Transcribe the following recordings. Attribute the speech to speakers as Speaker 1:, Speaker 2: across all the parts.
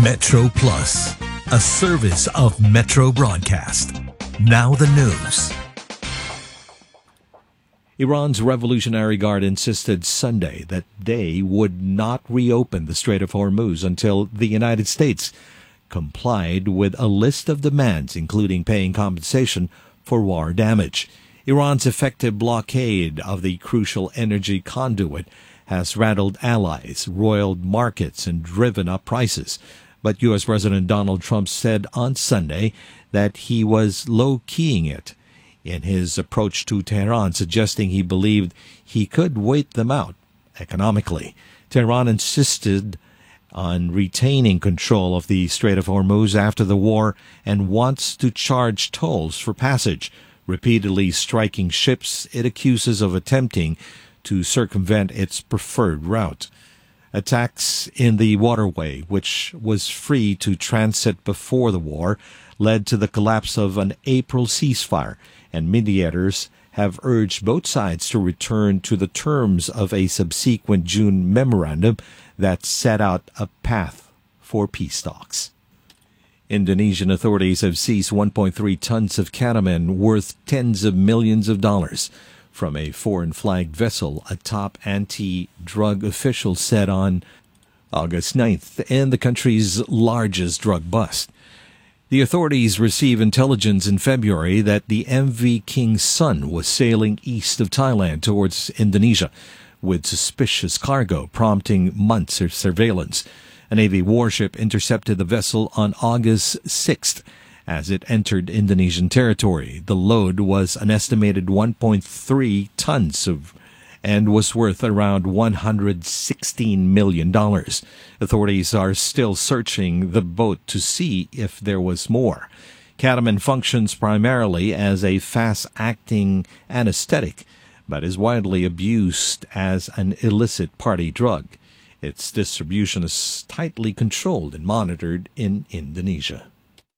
Speaker 1: Metro Plus, a service of Metro Broadcast. Now the news.
Speaker 2: Iran's Revolutionary Guard insisted Sunday that they would not reopen the Strait of Hormuz until the United States complied with a list of demands, including paying compensation for war damage. Iran's effective blockade of the crucial energy conduit has rattled allies, roiled markets, and driven up prices. But U.S. President Donald Trump said on Sunday that he was low-keying it in his approach to Tehran, suggesting he believed he could wait them out economically. Tehran insisted on retaining control of the Strait of Hormuz after the war and wants to charge tolls for passage, repeatedly striking ships it accuses of attempting to circumvent its preferred route. Attacks in the waterway, which was free to transit before the war, led to the collapse of an April ceasefire, and mediators have urged both sides to return to the terms of a subsequent June memorandum that set out a path for peace talks. Indonesian authorities have seized 1.3 tons of ketamine worth tens of millions of dollars from a foreign-flagged vessel, a top anti-drug official said on August 9th, and the country's largest drug bust. The authorities received intelligence in February that the MV King Sun was sailing east of Thailand towards Indonesia with suspicious cargo, prompting months of surveillance. A Navy warship intercepted the vessel on August 6th as it entered Indonesian territory. The load was an estimated 1.3 tons and was worth around $116 million. Authorities are still searching the boat to see if there was more. Ketamine functions primarily as a fast-acting anesthetic, but is widely abused as an illicit party drug. Its distribution is tightly controlled and monitored in Indonesia.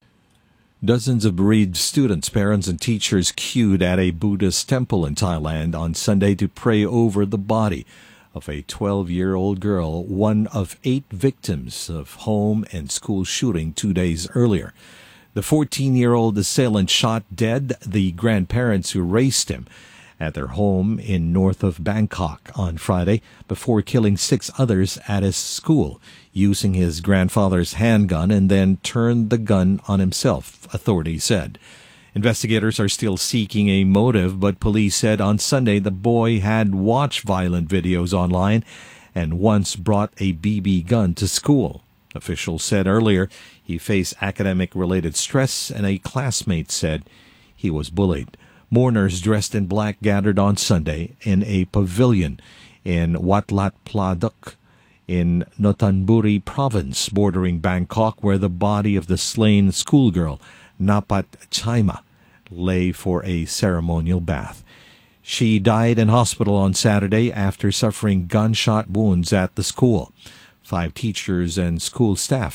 Speaker 2: Dozens of bereaved students, parents, and teachers queued at a Buddhist temple in Thailand on Sunday to pray over the body of a 12-year-old girl, one of 8 victims of home and school shooting 2 days earlier. The 14-year-old assailant shot dead the grandparents who raised him at their home in north of Bangkok on Friday before killing 6 others at his school, using his grandfather's handgun and then turned the gun on himself, authorities said. Investigators are still seeking a motive, but police said on Sunday the boy had watched violent videos online and once brought a BB gun to school. Officials said earlier he faced academic-related stress, and a classmate said he was bullied. Mourners dressed in black gathered on Sunday in a pavilion in Wat Lat Pladuk in Nonthaburi province bordering Bangkok, where the body of the slain schoolgirl, Napat Chaima, lay for a ceremonial bath. She died in hospital on Saturday after suffering gunshot wounds at the school. 5 teachers and school staff